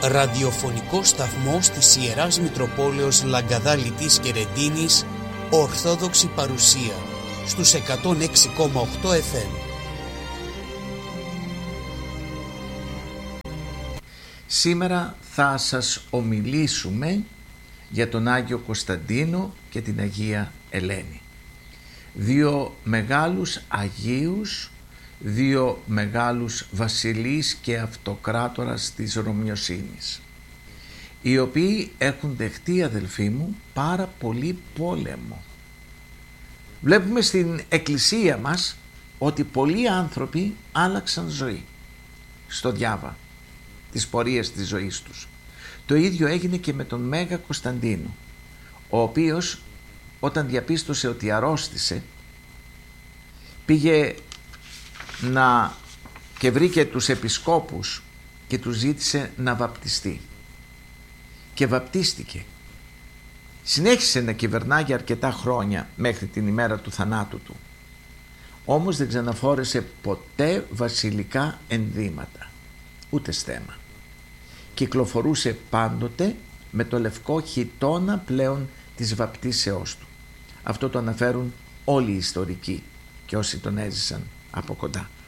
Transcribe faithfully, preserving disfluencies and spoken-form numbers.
ραδιοφωνικό σταθμός της Ιεράς Μητροπόλεως Λαγκαδά Λιτής και Ρεντίνης, Ορθόδοξη παρουσία, στους εκατόν έξι κόμμα οκτώ εφ εμ. Σήμερα θα σας ομιλήσουμε για τον Άγιο Κωνσταντίνο και την Αγία Ελένη. Δύο μεγάλους Αγίους, δύο μεγάλους βασιλείς και αυτοκράτορας της Ρωμιοσύνης, οι οποίοι έχουν δεχτεί, αδελφοί μου, πάρα πολύ πόλεμο. Βλέπουμε στην εκκλησία μας ότι πολλοί άνθρωποι άλλαξαν ζωή στο διάβα, τις πορείες της ζωής τους. Το ίδιο έγινε και με τον Μέγα Κωνσταντίνο, ο οποίος όταν διαπίστωσε ότι αρρώστησε, πήγε να και βρήκε τους επισκόπους και τους ζήτησε να βαπτιστεί και βαπτίστηκε. Συνέχισε να κυβερνά για αρκετά χρόνια μέχρι την ημέρα του θανάτου του, όμως δεν ξαναφόρεσε ποτέ βασιλικά ενδύματα, ούτε στέμμα. Κυκλοφορούσε πάντοτε με το λευκό χιτώνα πλέον της βαπτίσεώς του. Αυτό το αναφέρουν όλοι οι ιστορικοί και όσοι τον έζησαν από κοντά.